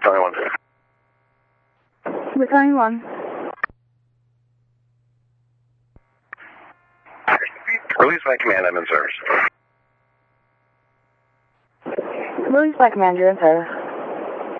Battalion 1. Battalion 1. Release by command, I'm in service. Release by command, you're in service.